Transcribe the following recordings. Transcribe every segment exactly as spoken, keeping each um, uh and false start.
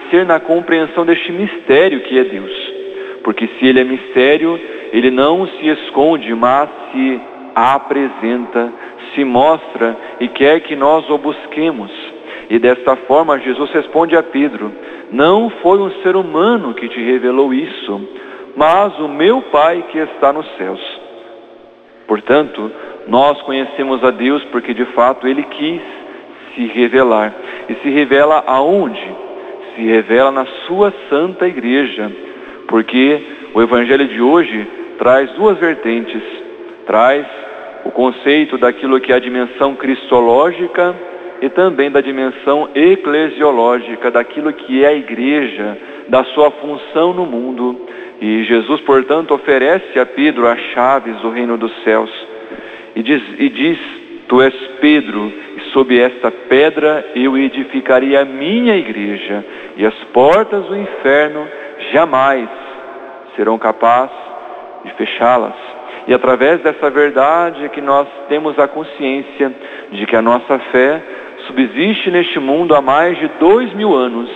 crescer na compreensão deste mistério que é Deus. Porque se Ele é mistério, Ele não se esconde, mas se apresenta, se mostra e quer que nós o busquemos. E desta forma Jesus responde a Pedro: não foi um ser humano que te revelou isso, mas o meu Pai que está nos céus. Portanto, nós conhecemos a Deus porque de fato Ele quis se revelar. E se revela aonde? Se revela na sua santa igreja. Porque o Evangelho de hoje traz duas vertentes. Traz o conceito daquilo que é a dimensão cristológica e também da dimensão eclesiológica, daquilo que é a igreja, da sua função no mundo. E Jesus, portanto, oferece a Pedro as chaves do reino dos céus. E diz, e diz: tu és Pedro, e sob esta pedra eu edificarei a minha igreja, e as portas do inferno jamais serão capazes de fechá-las. E através dessa verdade é que nós temos a consciência de que a nossa fé subsiste neste mundo há mais de dois mil anos.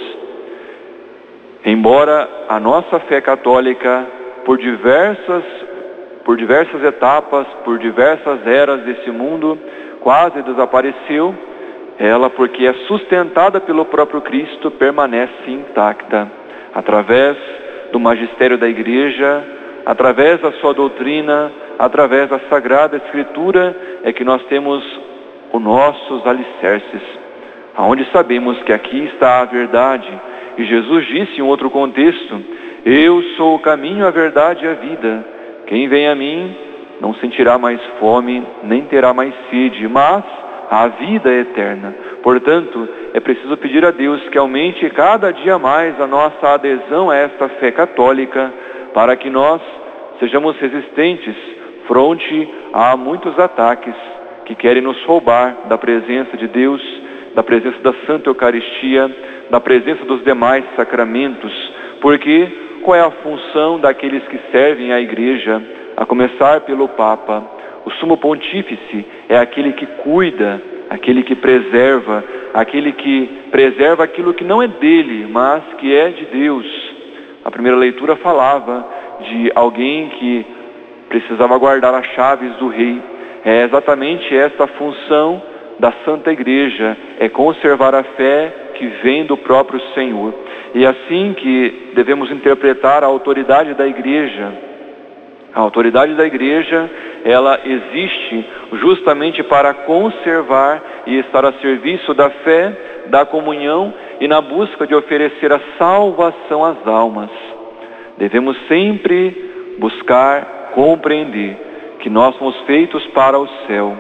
Embora a nossa fé católica, por diversas, por diversas etapas, por diversas eras desse mundo, quase desapareceu, ela, porque é sustentada pelo próprio Cristo, permanece intacta. Através do magistério da Igreja, através da sua doutrina, através da Sagrada Escritura, é que nós temos os nossos alicerces, aonde sabemos que aqui está a verdade. E Jesus disse em outro contexto: eu sou o caminho, a verdade e a vida. Quem vem a mim não sentirá mais fome, nem terá mais sede, mas a vida é eterna. Portanto, é preciso pedir a Deus que aumente cada dia mais a nossa adesão a esta fé católica, para que nós sejamos resistentes frente a muitos ataques que querem nos roubar da presença de Deus, da presença da Santa Eucaristia, da presença dos demais sacramentos. Porque qual é a função daqueles que servem à Igreja? A começar pelo Papa. O Sumo Pontífice é aquele que cuida, aquele que preserva, aquele que preserva aquilo que não é dele, mas que é de Deus. A primeira leitura falava de alguém que precisava guardar as chaves do rei. É exatamente esta a função da Santa Igreja, é conservar a fé que vem do próprio Senhor. E é assim que devemos interpretar a autoridade da Igreja. A autoridade da Igreja, ela existe justamente para conservar e estar a serviço da fé, da comunhão e na busca de oferecer a salvação às almas. Devemos sempre buscar compreender que nós somos feitos para o céu.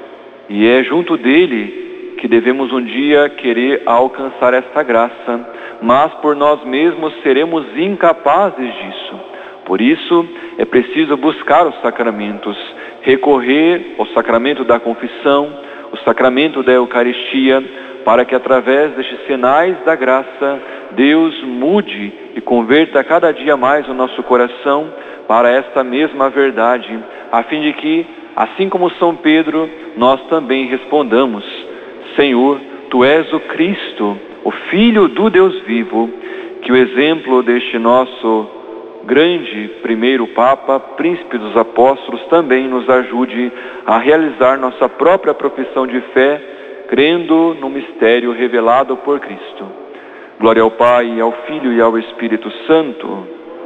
E é junto dele que devemos um dia querer alcançar esta graça, mas por nós mesmos seremos incapazes disso. Por isso, é preciso buscar os sacramentos, recorrer ao sacramento da confissão, o sacramento da Eucaristia, para que através destes sinais da graça, Deus mude e converta cada dia mais o nosso coração para esta mesma verdade, a fim de que, assim como São Pedro, nós também respondamos: Senhor, Tu és o Cristo, o Filho do Deus vivo. Que o exemplo deste nosso grande primeiro Papa, Príncipe dos Apóstolos, também nos ajude a realizar nossa própria profissão de fé, crendo no mistério revelado por Cristo. Glória ao Pai, ao Filho e ao Espírito Santo.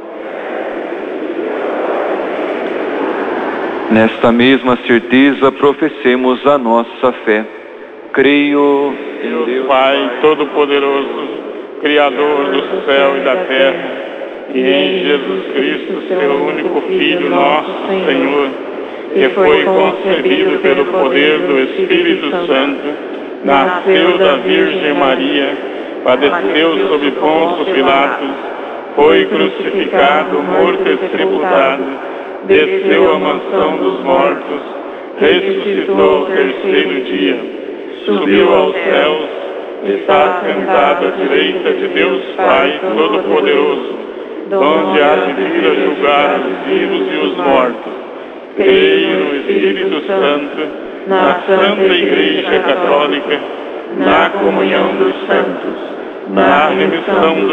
Nesta mesma certeza, professemos a nossa fé. Creio em Deus Pai Todo-Poderoso, Criador do céu e da terra, e em Jesus Cristo, seu único Filho, nosso Senhor, que foi concebido pelo poder do Espírito Santo, nasceu da Virgem Maria, padeceu sob Pôncio Pilatos, foi crucificado, morto e sepultado, desceu à mansão dos mortos, ressuscitou ao terceiro dia, subiu aos céus, está sentado à direita de Deus Pai Todo-Poderoso, donde há de vir a julgar os vivos e os mortos. Creio no Espírito Santo, na Santa Igreja Católica, na comunhão dos santos, na remissão